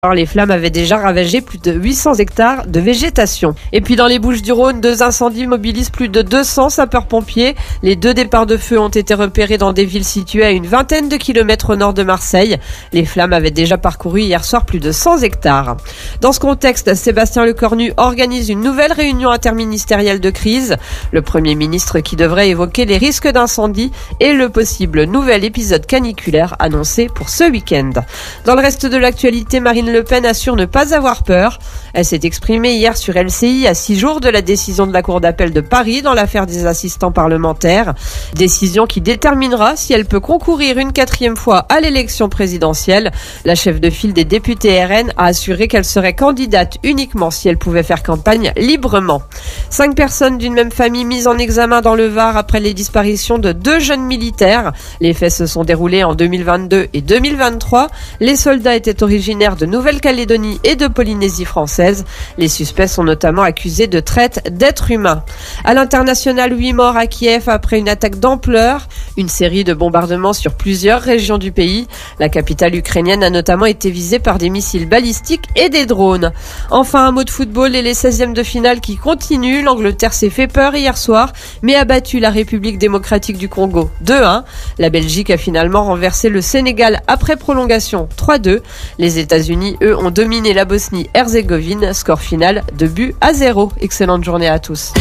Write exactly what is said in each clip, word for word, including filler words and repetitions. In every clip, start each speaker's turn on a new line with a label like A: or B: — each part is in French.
A: Alors, les flammes avaient déjà ravagé plus de huit cents hectares de végétation. Et puis dans les Bouches-du-Rhône, deux incendies mobilisent plus de deux cents sapeurs-pompiers. Les deux départs de feu ont été repérés dans des villes situées à une vingtaine de kilomètres au nord de Marseille. Les flammes avaient déjà parcouru hier soir plus de cent hectares. Dans ce contexte, Sébastien Lecornu organise une nouvelle réunion interministérielle de crise. Le Premier ministre qui devrait évoquer les risques d'incendie et le possible nouvel épisode caniculaire annoncé pour ce week-end. Dans le reste de l'actualité, Marine Le Pen assure ne pas avoir peur. Elle s'est exprimée hier sur L C I à six jours de la décision de la Cour d'appel de Paris dans l'affaire des assistants parlementaires. Décision qui déterminera si elle peut concourir une quatrième fois à l'élection présidentielle. La chef de file des députés R N a assuré qu'elle serait candidate uniquement si elle pouvait faire campagne librement. Cinq personnes d'une même famille mises en examen dans le Var après les disparitions de deux jeunes militaires. Les faits se sont déroulés en deux mille vingt-deux et deux mille vingt-trois. Les soldats étaient originaires de Nouvelle-Calédonie et de Polynésie française. Les suspects sont notamment accusés de traite d'êtres humains. À l'international, huit morts à Kiev après une attaque d'ampleur. Une série de bombardements sur plusieurs régions du pays. La capitale ukrainienne a notamment été visée par des missiles balistiques et des drones. Enfin, un mot de football et les seizièmes de finale qui continuent. L'Angleterre s'est fait peur hier soir, mais a battu la République démocratique du Congo deux un. La Belgique a finalement renversé le Sénégal après prolongation trois deux. Les États-Unis, eux, ont dominé la Bosnie-Herzégovine. Score final deux buts à zéro. Excellente journée à tous.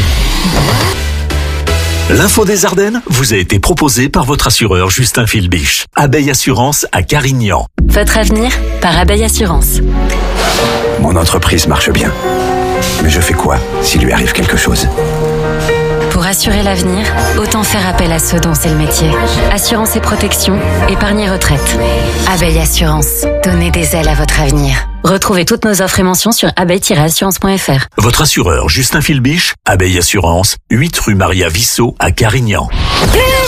B: L'info des Ardennes vous a été proposée par votre assureur Justin Philbiche. Abeille Assurance à Carignan.
C: Votre avenir par Abeille Assurance.
D: Mon entreprise marche bien. Mais je fais quoi s'il lui arrive quelque chose ?
C: Pour assurer l'avenir, autant faire appel à ceux dont c'est le métier. Assurance et protection, épargne et retraite. Abeille Assurance. Donnez des ailes à votre avenir. Retrouvez toutes nos offres et mentions sur abeille tiret assurance point f r.
B: Votre assureur Justin Philbiche, Abeille Assurance, huit rue Maria Vissot à Carignan.